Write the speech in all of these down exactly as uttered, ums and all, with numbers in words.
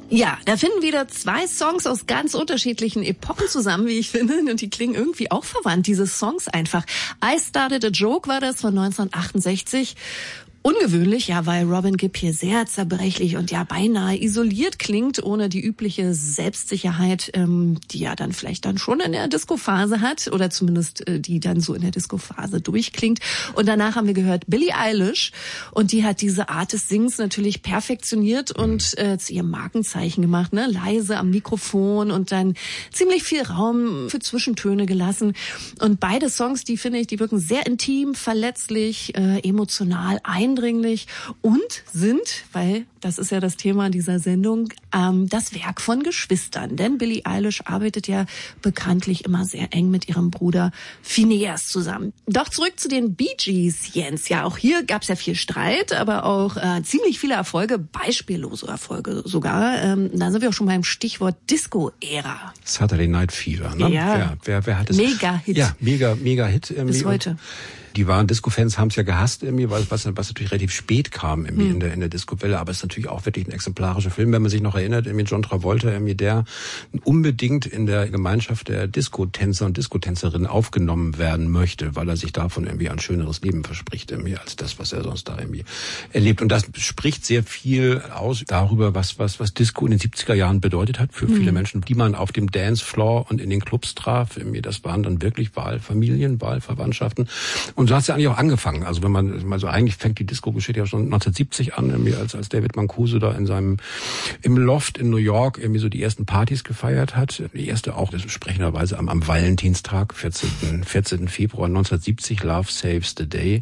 Ja, da finden wieder zwei Songs aus ganz unterschiedlichen Epochen zusammen, wie ich finde. Und die klingen irgendwie auch verwandt, diese Songs einfach. I Started a Joke war das von neunzehnhundertachtundsechzig. Ungewöhnlich, ja, weil Robin Gibb hier sehr zerbrechlich und ja beinahe isoliert klingt, ohne die übliche Selbstsicherheit, ähm, die ja dann vielleicht dann schon in der Disco-Phase hat oder zumindest äh, die dann so in der Disco-Phase durchklingt. Und danach haben wir gehört Billie Eilish und die hat diese Art des Singens natürlich perfektioniert und äh, zu ihrem Markenzeichen gemacht, ne? Leise am Mikrofon und dann ziemlich viel Raum für Zwischentöne gelassen. Und beide Songs, die finde ich, die wirken sehr intim, verletzlich, äh, emotional, eindringlich und sind, weil das ist ja das Thema dieser Sendung, ähm, das Werk von Geschwistern. Denn Billie Eilish arbeitet ja bekanntlich immer sehr eng mit ihrem Bruder Phineas zusammen. Doch zurück zu den Bee Gees, Jens. Ja, auch hier gab es ja viel Streit, aber auch äh, ziemlich viele Erfolge, beispiellose Erfolge sogar. Ähm, da sind wir auch schon beim Stichwort Disco-Ära. Saturday Night Fever, ne? Ja, wer, wer, wer hat es? Mega-Hit. Ja, mega, mega Hit. Bis heute. Die wahren Disco-Fans haben es ja gehasst, irgendwie, was, was, was natürlich relativ spät kam irgendwie hm. in der, in der Disco-Welle. Aber es ist natürlich auch wirklich ein exemplarischer Film, wenn man sich noch erinnert, irgendwie John Travolta, irgendwie der unbedingt in der Gemeinschaft der Disco-Tänzer und Disco-Tänzerinnen aufgenommen werden möchte, weil er sich davon irgendwie ein schöneres Leben verspricht, irgendwie, als das, was er sonst da irgendwie erlebt. Und das spricht sehr viel aus darüber, was, was, was Disco in den siebziger Jahren bedeutet hat für hm. viele Menschen, die man auf dem Dancefloor und in den Clubs traf. Irgendwie, das waren dann wirklich Wahlfamilien, Wahlverwandtschaften. Und Und so hat es ja eigentlich auch angefangen. Also wenn man mal so, eigentlich fängt die Disco-Geschichte ja schon neunzehnhundertsiebzig an, irgendwie als, als David Mancuso da in seinem, im Loft in New York irgendwie so die ersten Partys gefeiert hat. Die erste auch, das sprechenderweise am, am Valentinstag, vierzehnten Februar neunzehnhundertsiebzig, Love Saves the Day,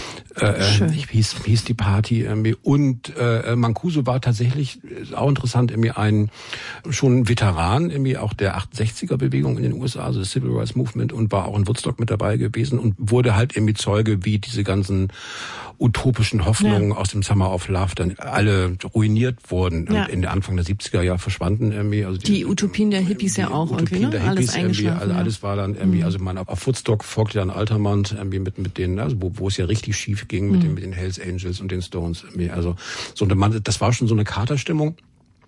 äh, hieß, hieß die Party irgendwie. Und äh, Mancuso war tatsächlich, ist auch interessant, irgendwie ein, schon ein Veteran irgendwie auch der achtundsechziger-Bewegung in den U S A, also das Civil Rights Movement, und war auch in Woodstock mit dabei gewesen und wurde halt irgendwie Zeuge, wie diese ganzen utopischen Hoffnungen ja. aus dem Summer of Love dann alle ruiniert wurden ja. und in der Anfang der siebziger Jahre verschwanden irgendwie. Also die, die Utopien der Hippies ja auch Utopien irgendwie, ne? Der Hippies, alles eingeschlafen. Also alles war dann irgendwie, mhm. also man auf Woodstock folgte dann Altermann irgendwie mit mit denen, also wo, wo es ja richtig schief ging mit mhm. den mit den Hells Angels und den Stones irgendwie. Also so eine Mann, das war schon so eine Katerstimmung.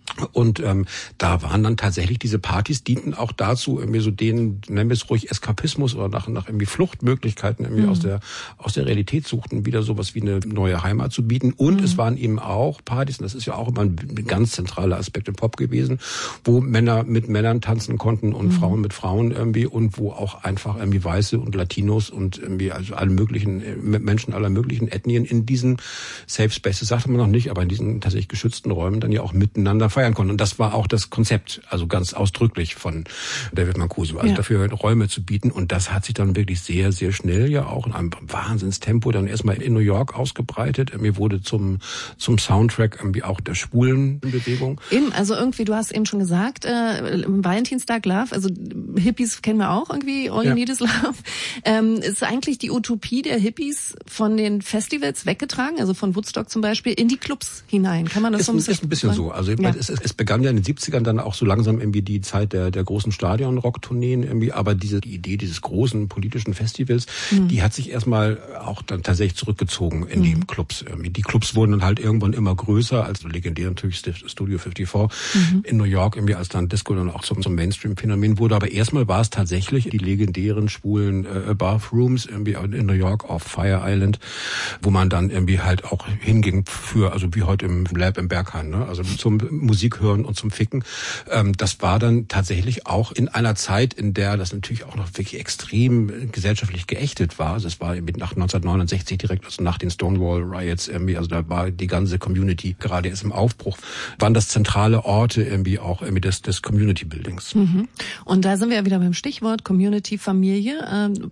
Und ähm, da waren dann tatsächlich diese Partys, dienten auch dazu, irgendwie so den, nennen wir es ruhig, Eskapismus oder nach, nach irgendwie Fluchtmöglichkeiten irgendwie mhm. aus der aus der Realität suchten, wieder sowas wie eine neue Heimat zu bieten. Und mhm. es waren eben auch Partys, und das ist ja auch immer ein, ein ganz zentraler Aspekt im Pop gewesen, wo Männer mit Männern tanzen konnten und mhm. Frauen mit Frauen irgendwie und wo auch einfach irgendwie Weiße und Latinos und irgendwie also alle möglichen Menschen aller möglichen Ethnien in diesen Safe Spaces, sagte man noch nicht, aber in diesen tatsächlich geschützten Räumen dann ja auch miteinander feiern konnten. Und das war auch das Konzept, also ganz ausdrücklich von David Mancuso, also ja. dafür Räume zu bieten. Und das hat sich dann wirklich sehr, sehr schnell ja auch in einem Wahnsinnstempo dann erstmal in New York ausgebreitet. Mir wurde zum zum Soundtrack irgendwie auch der schwulen Bewegung. Eben, also irgendwie, du hast eben schon gesagt, äh, Valentinstag Love, also Hippies kennen wir auch irgendwie, All You ja. Need Is Love. Ähm, ist eigentlich die Utopie der Hippies von den Festivals weggetragen, also von Woodstock zum Beispiel, in die Clubs hinein? Kann man das ist, so ein bisschen Ist ein bisschen so. Also ja. es, es begann ja in den siebzigern dann auch so langsam irgendwie die Zeit der der großen Stadion-Rock-Tourneen irgendwie, aber diese die Idee dieses großen politischen Festivals, mhm. die hat sich erstmal auch dann tatsächlich zurückgezogen in mhm. die Clubs. Irgendwie. Die Clubs wurden dann halt irgendwann immer größer, also legendär natürlich Studio fünfundfünfzig mhm. in New York irgendwie, als dann Disco dann auch zum, zum Mainstream-Phänomen wurde. Aber erstmal war es tatsächlich die legendären schwulen äh, Bathrooms irgendwie in New York auf Fire Island, wo man dann irgendwie halt auch hinging für, also wie heute im Lab im Berghain, ne? Also zum Musik hören und zum Ficken. Ähm, das war dann tatsächlich auch in einer Zeit, in der das natürlich auch noch wirklich extrem gesellschaftlich geächtet war. Also es war nach neunzehnhundertneunundsechzig direkt, also nach den Stonewall Riots irgendwie, also da war die ganze Community gerade erst im Aufbruch, waren das zentrale Orte irgendwie auch irgendwie des, des Community Buildings. Mhm. Und da sind wir ja wieder beim Stichwort Community, Familie. Ähm,